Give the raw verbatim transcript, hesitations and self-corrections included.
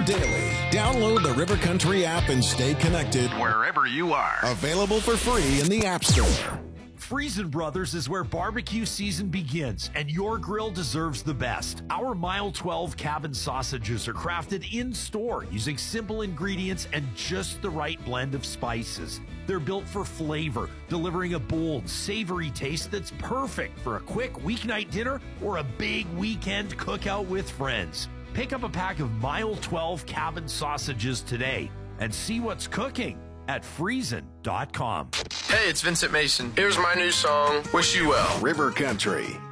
daily. Download the River Country app and stay connected wherever you are. Available for free in the App Store. Friesen Brothers is where barbecue season begins, and your grill deserves the best. Our Mile twelve cabin sausages are crafted in-store using simple ingredients and just the right blend of spices. They're built for flavor, delivering a bold, savory taste that's perfect for a quick weeknight dinner or a big weekend cookout with friends. Pick up a pack of Mile twelve cabin sausages today and see what's cooking at friesen dot com. Hey, it's Vincent Mason. Here's my new song, Wish You Well. River Country.